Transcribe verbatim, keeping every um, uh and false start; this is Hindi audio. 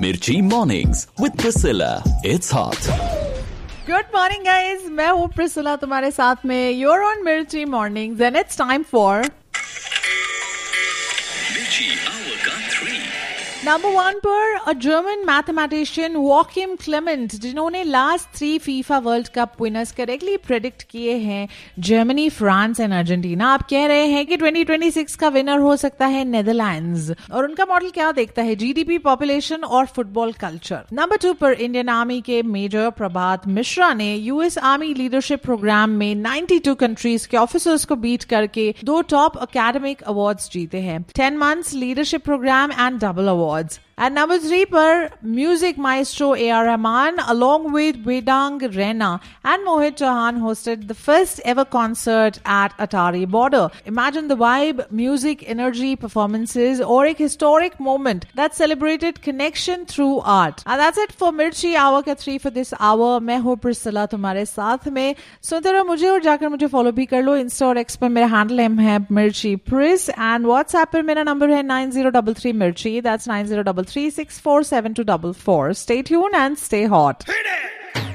Mirchi Mornings with Priscilla. It's hot. Good morning, guys. मैं हूँ प्रिसिला तुम्हारे साथ में. You're on Mirchi Mornings and it's time for Mirchi Hour का three. नंबर वन पर अ जर्मन मैथमेटिशियन वॉकिम क्लेमेंट, जिन्होंने last three FIFA world cup winners correctly predict किए हैं, जर्मनी, फ्रांस एंड अर्जेंटीना. आप कह रहे हैं कि ट्वेंटी ट्वेंटी सिक्स का विनर हो सकता है नेदरलैंड्स, और उनका मॉडल क्या देखता है? जीडीपी, पॉपुलेशन और फुटबॉल कल्चर. नंबर टू पर इंडियन आर्मी के मेजर प्रभात मिश्रा ने यूएस आर्मी लीडरशिप प्रोग्राम में नाइंटी टू कंट्रीज के ऑफिसर्स को बीट करके दो टॉप एकेडमिक अवार्ड्स जीते हैं, ten months leadership programme and double award. At number three पर music maestro A R Rahman along with Vedang Rena and Mohit Chauhan hosted the first ever concert at Atari border. Imagine the vibe, music, energy, performances or a historic moment that celebrated connection through art. And that's it for Mirchi Hour का three for this hour. मैं हूँ प्रिसिला तुम्हारे साथ में. सुनते रहो मुझे और जाकर मुझे फॉलो भी कर लो. इंस्टा और एक्स पर मेरा हैंडल है मिर्ची प्रिस एंड व्हाट्सएप पर मेरा नंबर है नाइन जीरो थ्री थ्री मिर्ची. That's nine zero three three six four seven two four four. Stay tuned and stay hot. Hit it!